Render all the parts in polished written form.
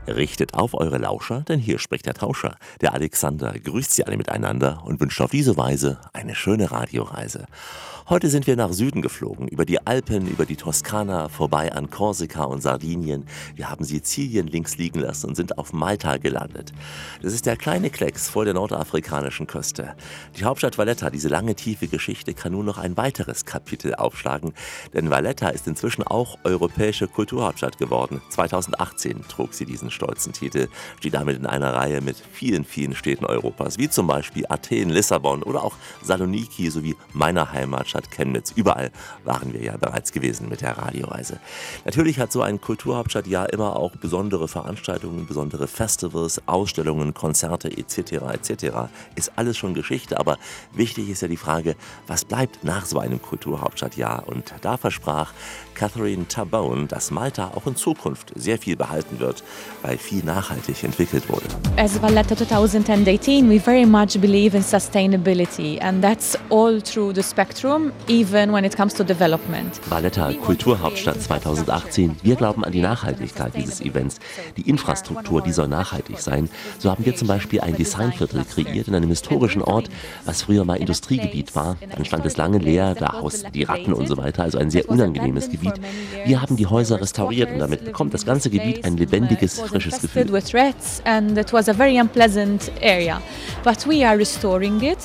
Richtet auf eure Lauscher, denn hier spricht der Tauscher. Der Alexander grüßt Sie alle miteinander und wünscht auf diese Weise eine schöne Radioreise. Heute sind wir nach Süden geflogen, über die Alpen, über die Toskana, vorbei an Korsika und Sardinien. Wir haben Sizilien links liegen lassen und sind auf Malta gelandet. Das ist der kleine Klecks vor der nordafrikanischen Küste. Die Hauptstadt Valletta, diese lange, tiefe Geschichte, kann nun noch ein weiteres Kapitel aufschlagen. Denn Valletta ist inzwischen auch europäische Kulturhauptstadt geworden. 2018 trug sie diesen stolzen Titel, steht damit in einer Reihe mit vielen, vielen Städten Europas, wie zum Beispiel Athen, Lissabon oder auch Saloniki sowie meiner Heimatstadt Chemnitz. Überall waren wir ja bereits gewesen mit der Radioreise. Natürlich hat so ein Kulturhauptstadtjahr immer auch besondere Veranstaltungen, besondere Festivals, Ausstellungen, Konzerte etc. etc. Ist alles schon Geschichte, aber wichtig ist ja die Frage, was bleibt nach so einem Kulturhauptstadtjahr? Und da versprach Catherine Tabone, dass Malta auch in Zukunft sehr viel behalten wird, weil viel nachhaltig entwickelt wurde. As Valletta 2018, we very much believe in sustainability, and that's all through the spectrum, even when it comes to development. Valletta Kulturhauptstadt 2018. Wir glauben an die Nachhaltigkeit dieses Events. Die Infrastruktur, die soll nachhaltig sein. So haben wir zum Beispiel ein Designviertel kreiert in einem historischen Ort, was früher mal Industriegebiet war. Dann stand es lange leer, da hausten die Ratten und so weiter, also ein sehr unangenehmes Gebiet. Wir haben die Häuser restauriert und damit bekommt das ganze Gebiet ein lebendiges, frisches Gefühl. With rats, and it was a very unpleasant area, but we are restoring it,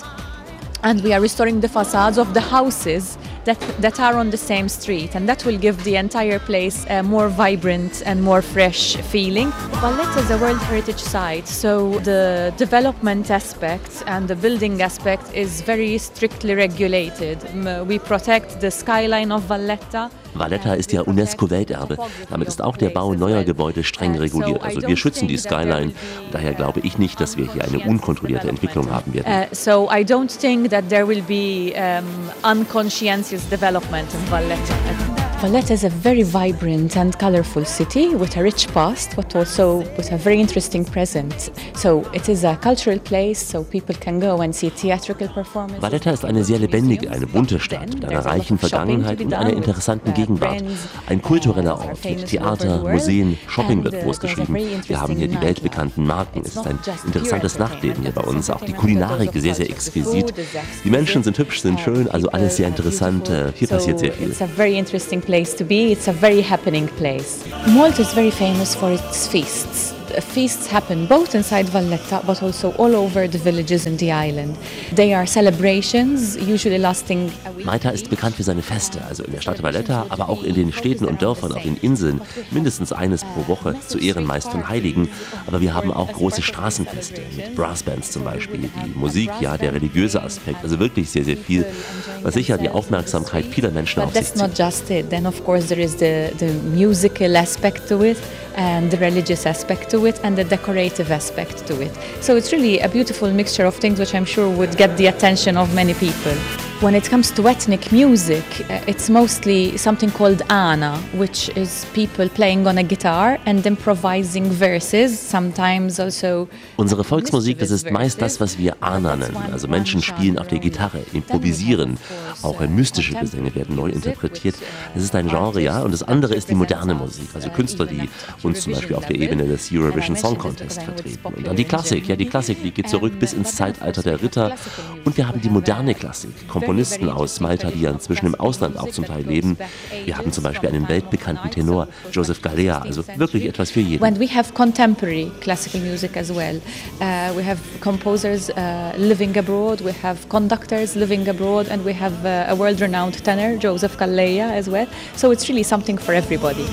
and we are restoring the facades of the houses that are on the same street, and that will give the entire place a more vibrant and more fresh feeling. Valletta is a World Heritage Site, so the development aspect and the building aspect is very strictly regulated. We protect the skyline of Valletta. Valletta ist ja UNESCO-Welterbe. Damit ist auch der Bau neuer Gebäude streng reguliert. Also wir schützen die Skyline. Und daher glaube ich nicht, dass wir hier eine unkontrollierte Entwicklung haben werden. So I don't think that there will be unconscientious development in Valletta. Valletta is a very vibrant and colorful city with a rich past, but also with a very interesting present. So it is a cultural place, so people can go and see theatrical performances. Valletta ist eine sehr lebendige, eine bunte Stadt mit einer reichen Vergangenheit und einer interessanten Gegenwart. Ein kultureller Ort mit Theater, Museen, Shopping wird großgeschrieben. Wir haben hier die weltbekannten Marken. Es ist ein interessantes Nachtleben hier bei uns. Auch die Kulinarik sehr, sehr exquisit. Die Menschen sind hübsch, sind schön, also alles sehr interessant. Hier passiert sehr viel. It's a very interesting place to be. It's a very happening place. Malta is very famous for its feasts. Feasts happen both inside Valletta but also all over the villages in the island. They are celebrations, usually lasting a week. Malta ist bekannt für seine Feste, also in der Stadt Valletta, aber auch in den Städten und Dörfern auf den Inseln. Mindestens eines pro Woche, zu Ehren meist von Heiligen. Aber wir haben auch große Straßenfeste mit Brassbands zum Beispiel. Die Musik, ja, der religiöse Aspekt, also wirklich sehr, sehr viel, was sicher die Aufmerksamkeit vieler Menschen auf sich zieht. That's not just it. Then of course there is the musical aspect to it, and the religious aspect to it, and the decorative aspect to it. So it's really a beautiful mixture of things which I'm sure would get the attention of many people. When it comes to ethnic music, it's mostly something called Ana, which is people playing on a guitar and improvising verses, sometimes also. Unsere Volksmusik, das ist meist das, was wir Ana nennen. Also Menschen spielen auf der Gitarre, improvisieren. Auch mystische Gesänge werden neu interpretiert. Das ist ein Genre, ja. Und das andere ist die moderne Musik. Also Künstler, die uns zum Beispiel auf der Ebene des Eurovision Song Contest vertreten. Und dann die Klassik. Ja, die Klassik, die geht zurück bis ins Zeitalter der Ritter. Und wir haben die moderne Klassik. Komponisten aus Malta, die ja inzwischen im Ausland auch zum Teil leben. Wir haben zum Beispiel einen weltbekannten Tenor, Joseph Galea, also wirklich etwas für jeden. When we have contemporary classical music as well, we have composers living abroad, we have conductors living abroad, and we have a world-renowned tenor, Joseph Galea as well. So it's really something for everybody.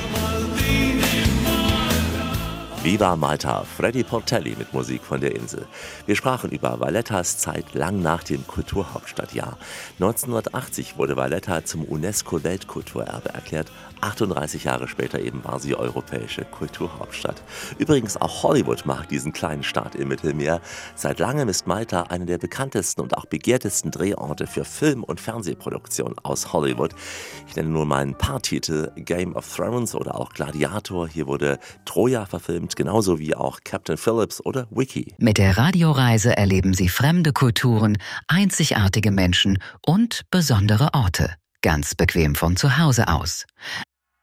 Viva Malta, Freddy Portelli mit Musik von der Insel. Wir sprachen über Vallettas Zeit lang nach dem Kulturhauptstadtjahr. 1980 wurde Valletta zum UNESCO-Weltkulturerbe erklärt. 38 Jahre später eben war sie europäische Kulturhauptstadt. Übrigens auch Hollywood mag diesen kleinen Staat im Mittelmeer. Seit langem ist Malta einer der bekanntesten und auch begehrtesten Drehorte für Film- und Fernsehproduktion aus Hollywood. Ich nenne nur mal ein paar Titel: Game of Thrones oder auch Gladiator. Hier wurde Troja verfilmt, genauso wie auch Captain Phillips oder Wiki. Mit der Radioreise erleben Sie fremde Kulturen, einzigartige Menschen und besondere Orte. Ganz bequem von zu Hause aus.